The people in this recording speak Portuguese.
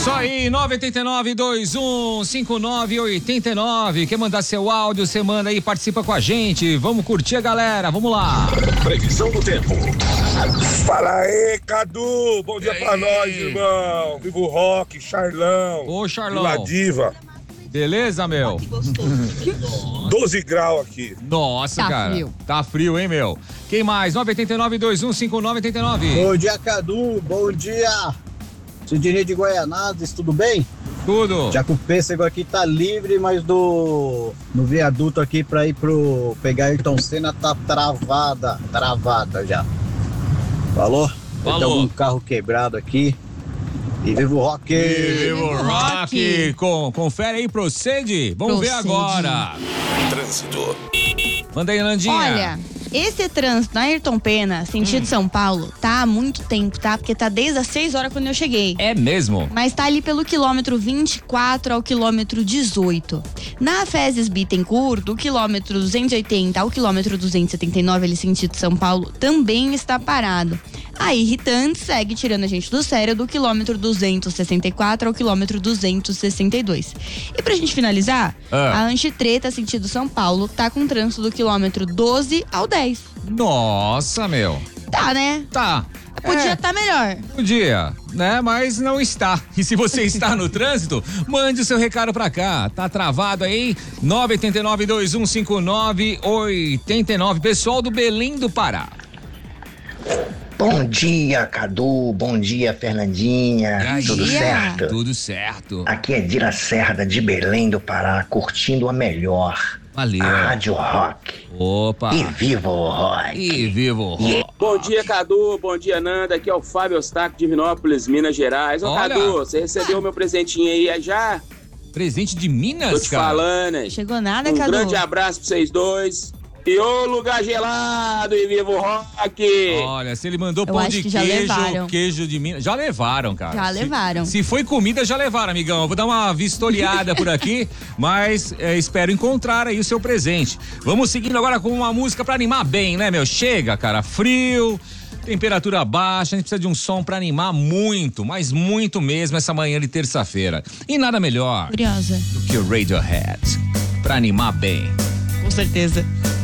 Isso aí, 989-2159-89. Quer mandar seu áudio, você manda aí, participa com a gente. Vamos curtir a galera, vamos lá. Previsão do tempo. Fala aí, Cadu. Bom dia pra nós, irmão. Viva o Rock, Charlão. Ô, Charlão. Vila Diva. Beleza, meu? 12 graus aqui. Nossa, Tá cara. frio. Tá frio, hein, meu? Quem mais? 989-2159-89. Bom dia, Cadu. Bom dia. Cidinei de Goianazes, tudo bem? Tudo. Já que o pêssego aqui tá livre, mas no viaduto aqui pra ir pegar Ayrton Senna tá travada já. Falou? Falou. Tem algum carro quebrado aqui. E viva o rock! Viva o rock! Confere aí, procede. Vamos ver agora. Trânsito. Manda aí, Landinha. Olha, esse trânsito na Ayrton Senna, sentido São Paulo, tá há muito tempo, tá? Porque tá desde as 6 horas quando eu cheguei. É mesmo? Mas tá ali pelo quilômetro 24 ao quilômetro 18. Na Fezes Bittencourt, do quilômetro 280 ao quilômetro 279, ali sentido São Paulo, também está parado. A irritante segue tirando a gente do sério do quilômetro 264 ao quilômetro 262. E pra gente finalizar, a Anchitreta, sentido São Paulo, tá com trânsito do quilômetro 12 ao 10. Nossa, meu. Tá, né? Tá. Podia estar melhor. Podia, né? Mas não está. E se você está no trânsito, mande o seu recado pra cá. Tá travado aí? 989-2159-89. Pessoal do Belém do Pará. Bom dia, Cadu. Bom dia, Fernandinha. Tudo certo? Tudo certo. Aqui é Dira Cerda, de Belém do Pará, curtindo a melhor. Valeu. A Rádio Rock. Opa. E viva o rock. E viva o rock. Bom dia, Cadu. Bom dia, Nanda. Aqui é o Fábio Eustáquio de Divinópolis, Minas Gerais. Ô, Olha. Cadu, você recebeu o meu presentinho aí já? Presente de Minas, Tô te cara? falando, hein? Chegou nada, Um Cadu? grande abraço pra vocês dois. E ô lugar gelado e viva o rock! Olha, se ele mandou Eu pão acho de que já levaram. queijo de Minas. Já levaram, cara. Já levaram. Se foi comida, já levaram, amigão. Eu vou dar uma vistoriada por aqui, mas espero encontrar aí o seu presente. Vamos seguindo agora com uma música pra animar bem, né, meu? Chega, cara. Frio, temperatura baixa, a gente precisa de um som pra animar muito, mas muito mesmo essa manhã de terça-feira. E nada melhor Curiosa. do que o Radiohead pra animar bem. Com certeza.